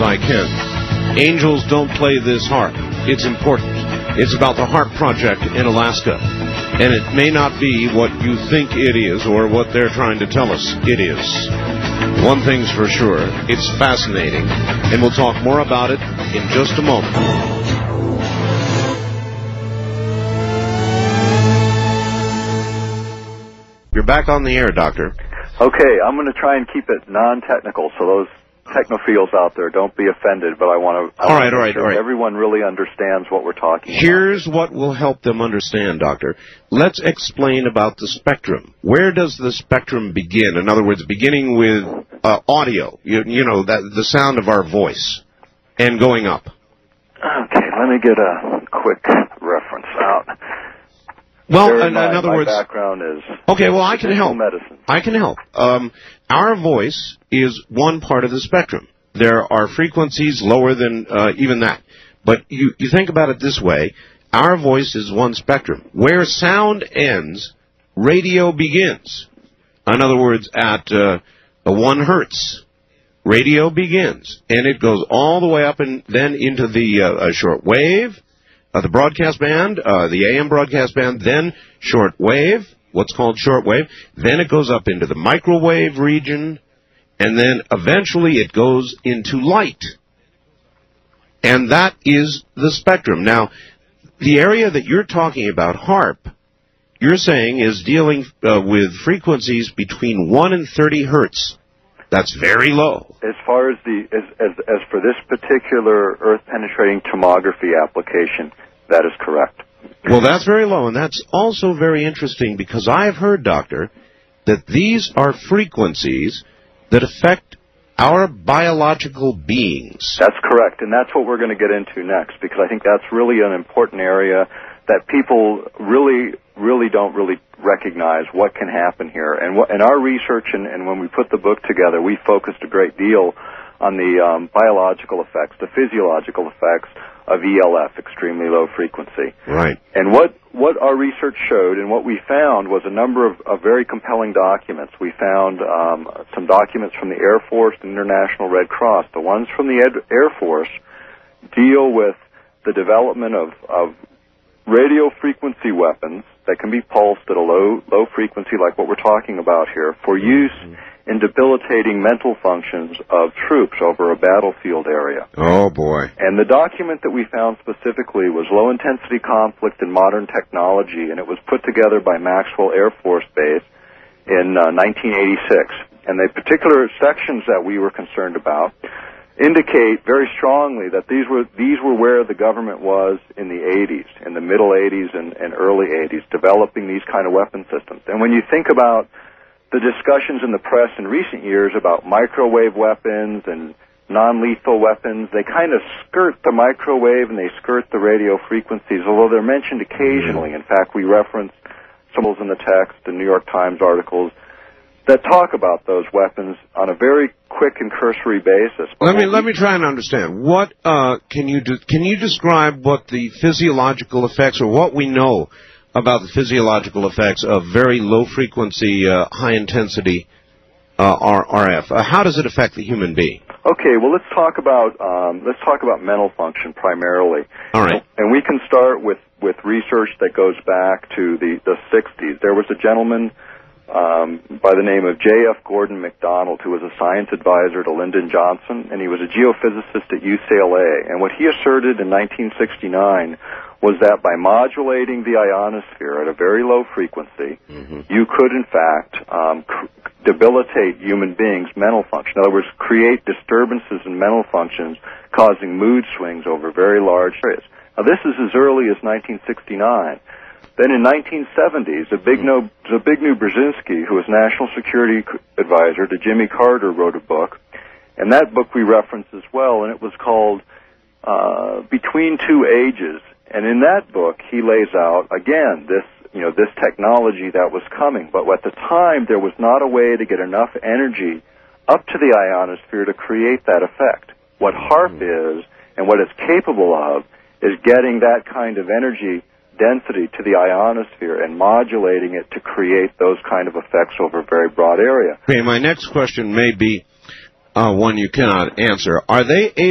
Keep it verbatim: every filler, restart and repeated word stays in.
I can. Angels don't play this harp. It's important. It's about the HAARP project in Alaska. And it may not be what you think it is or what they're trying to tell us it is. One thing's for sure, it's fascinating. And we'll talk more about it in just a moment. You're back on the air, Doctor. Okay, I'm going to try and keep it non-technical, so those technophiles out there, don't be offended, but I want to... All right, all right, all right. Everyone really understands what we're talking about. Here's what will help them understand, Doctor. Let's explain about the spectrum. Where does the spectrum begin? In other words, beginning with uh, audio, you, you know, that, the sound of our voice, and going up. Okay, let me get a quick reference out. Well, in, in my, other my words... background is... Okay, well, I can help. Medicine. I can help. Um, our voice is one part of the spectrum. There are frequencies lower than uh, even that. But you, you think about it this way. Our voice is one spectrum. Where sound ends, radio begins. In other words, at uh, one hertz, radio begins. And it goes all the way up and then into the uh, short wave, uh, the broadcast band, uh, the A M broadcast band, then short wave, what's called short wave. Then it goes up into the microwave region, and then eventually it goes into light. And that is the spectrum. Now, the area that you're talking about, HAARP, you're saying is dealing uh, with frequencies between one and thirty hertz. That's very low. As far as the as as, as for this particular Earth-penetrating tomography application, that is correct. Well, that's very low, and that's also very interesting because I've heard, Doctor, that these are frequencies that affect our biological beings. That's correct, and that's what we're going to get into next, because I think that's really an important area that people really, really don't really recognize what can happen here. And what, in our research, and, and when we put the book together, we focused a great deal on the um, biological effects, the physiological effects of E L F, extremely low frequency. Right. And what, what our research showed and what we found was a number of, of very compelling documents. We found um, some documents from the Air Force and International Red Cross. The ones from the Ed- Air Force deal with the development of, of radio frequency weapons that can be pulsed at a low, low frequency like what we're talking about here for use mm-hmm. in debilitating mental functions of troops over a battlefield area. Oh, boy. And the document that we found specifically was Low-Intensity Conflict and Modern Technology, and it was put together by Maxwell Air Force Base in uh, nineteen eighty-six. And the particular sections that we were concerned about indicate very strongly that these were these were where the government was in the eighties, in the middle eighties and, and early eighties, developing these kind of weapon systems. And when you think about the discussions in the press in recent years about microwave weapons and non-lethal weapons, they kind of skirt the microwave and they skirt the radio frequencies, although they're mentioned occasionally. In fact, we reference symbols in the text in New York Times articles that talk about those weapons on a very quick and cursory basis. But let me let me try and understand. What uh, can you do, can you describe what the physiological effects or what we know about the physiological effects of very low frequency, uh, high intensity uh, R F? Uh, how does it affect the human being? Okay, well let's talk about um, let's talk about mental function primarily. All right, and we can start with, with research that goes back to the, the sixties. There was a gentleman um, by the name of J F Gordon MacDonald who was a science advisor to Lyndon Johnson, and he was a geophysicist at U C L A. And what he asserted in nineteen sixty-nine was that by modulating the ionosphere at a very low frequency, mm-hmm. you could, in fact, um, cr- debilitate human beings' mental function. In other words, create disturbances in mental functions, causing mood swings over very large areas. Now, this is as early as nineteen sixty-nine. Then in nineteen seventies, Zbigniew, Zbigniew Brzezinski, who was National Security Advisor to Jimmy Carter, wrote a book, and that book we reference as well, and it was called uh, Between Two Ages. And in that book, he lays out, again, this, you know, this technology that was coming. But at the time, there was not a way to get enough energy up to the ionosphere to create that effect. What HAARP is, and what it's capable of, is getting that kind of energy density to the ionosphere and modulating it to create those kind of effects over a very broad area. Okay, my next question may be uh, one you cannot answer. Are they able